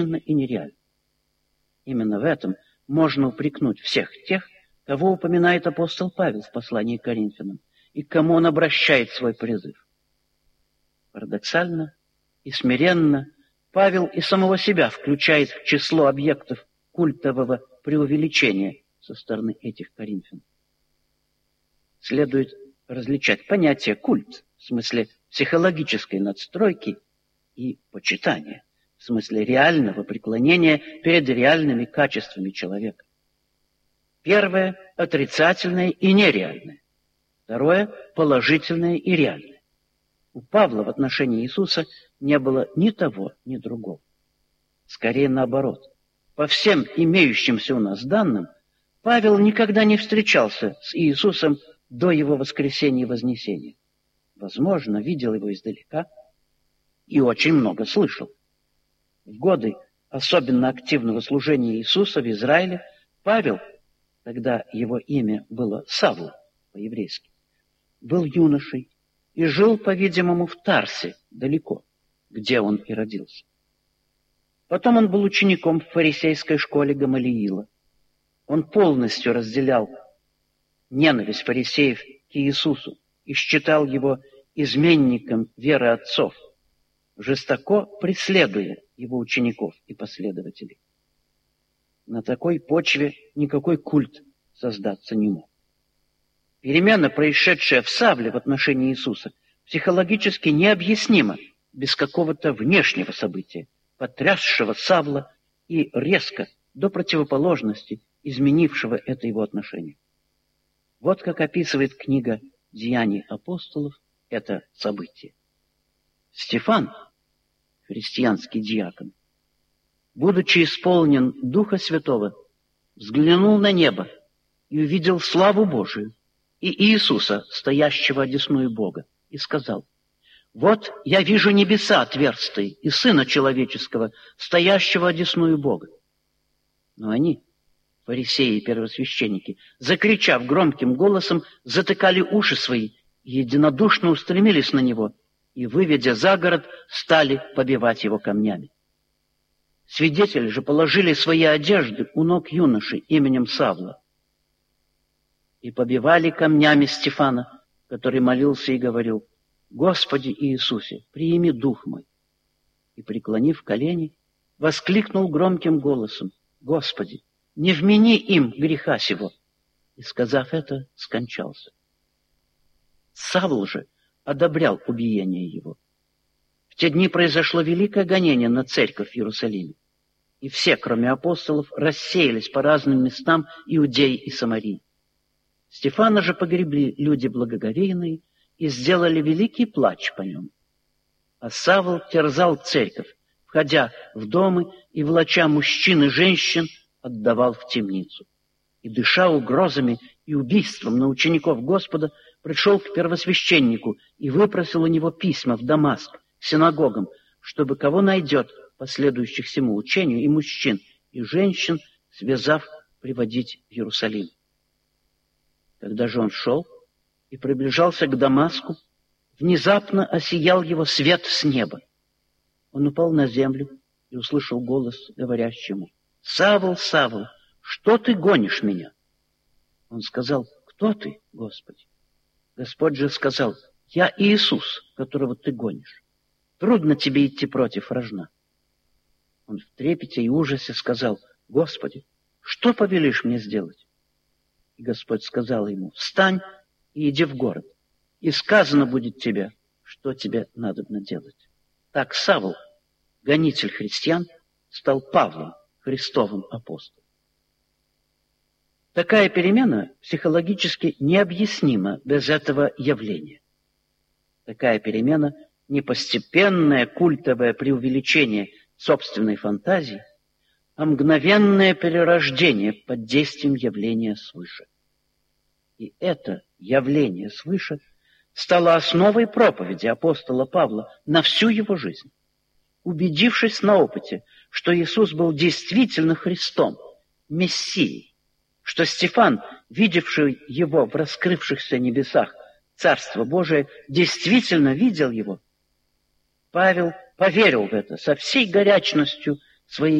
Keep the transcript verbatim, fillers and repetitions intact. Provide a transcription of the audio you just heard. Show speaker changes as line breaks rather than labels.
и нереально. Именно в этом можно упрекнуть всех тех, кого упоминает апостол Павел в послании к Коринфянам, и к кому он обращает свой призыв. Парадоксально и смиренно Павел и самого себя включает в число объектов культового преувеличения со стороны этих коринфян. Следует различать понятие «культ» в смысле психологической надстройки и почитания, в смысле реального преклонения перед реальными качествами человека. Первое – отрицательное и нереальное. Второе – положительное и реальное. У Павла в отношении Иисуса не было ни того, ни другого. Скорее наоборот. По всем имеющимся у нас данным, Павел никогда не встречался с Иисусом до его воскресения и вознесения. Возможно, видел его издалека и очень много слышал. В годы особенно активного служения Иисуса в Израиле Павел, тогда его имя было Савл по-еврейски, был юношей и жил, по-видимому, в Тарсе, далеко, где он и родился. Потом он был учеником в фарисейской школе Гамалиила. Он полностью разделял ненависть фарисеев к Иисусу и считал его изменником веры отцов, жестоко преследуя его учеников и последователей. На такой почве никакой культ создаться не мог. Перемена, происшедшая в Савле в отношении Иисуса, психологически необъяснима без какого-то внешнего события, потрясшего Савла и резко, до противоположности, изменившего это его отношение. Вот как описывает книга «Деяний апостолов» это событие. Стефан, христианский диакон, будучи исполнен Духа Святого, взглянул на небо и увидел славу Божию и Иисуса, стоящего одесную Бога, и сказал: «Вот я вижу небеса отверстые и Сына Человеческого, стоящего одесную Бога». Но они, фарисеи и первосвященники, закричав громким голосом, затыкали уши свои и единодушно устремились на него и, выведя за город, стали побивать его камнями. Свидетели же положили свои одежды у ног юноши именем Савла и побивали камнями Стефана, который молился и говорил: «Господи Иисусе, приими дух мой». И, преклонив колени, воскликнул громким голосом: «Господи, не вмени им греха сего». И, сказав это, скончался. Савл же одобрял убиение его. В те дни произошло великое гонение на церковь в Иерусалиме, и все, кроме апостолов, рассеялись по разным местам Иудеи и Самарии. Стефана же погребли люди благоговейные и сделали великий плач по нем. А Савл терзал церковь, входя в дома и, влача мужчин и женщин, отдавал в темницу. И, дыша угрозами и убийством на учеников Господа, пришел к первосвященнику и выпросил у него письма в Дамаск, к синагогам, чтобы кого найдет, последующих всему учению, и мужчин, и женщин, связав, приводить в Иерусалим. Когда же он шел и приближался к Дамаску, внезапно осиял его свет с неба. Он упал на землю и услышал голос, говорящий ему: «Савл, Савл, что ты гонишь меня?» Он сказал: «Кто ты, Господи?» Господь же сказал: «Я Иисус, которого ты гонишь. Трудно тебе идти против рожна». Он в трепете и ужасе сказал: «Господи, что повелишь мне сделать?» И Господь сказал ему: «Встань и иди в город, и сказано будет тебе, что тебе надобно делать». Так Савл, гонитель христиан, стал Павлом, Христовым апостолом. Такая перемена психологически необъяснима без этого явления. Такая перемена – не постепенное культовое преувеличение собственной фантазии, а мгновенное перерождение под действием явления свыше. И это явление свыше стало основой проповеди апостола Павла на всю его жизнь. Убедившись на опыте, что Иисус был действительно Христом, Мессией, что Стефан, видевший его в раскрывшихся небесах Царство Божие, действительно видел его, Павел поверил в это со всей горячностью своей